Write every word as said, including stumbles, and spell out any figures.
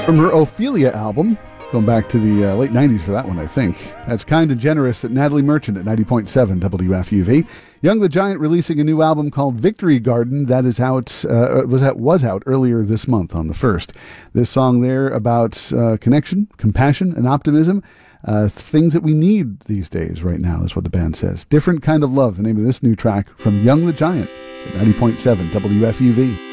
From her Ophelia album, going back to the uh, late nineties for that one, I think. That's Kind and Generous at Natalie Merchant at ninety point seven W F U V. Young the Giant releasing a new album called Victory Garden that is out uh, was out was out earlier this month on the first. This song there about uh, connection, compassion, and optimism, uh, things that we need these days right now is what the band says. Different Kind of Love, the name of this new track from Young the Giant at ninety point seven W F U V.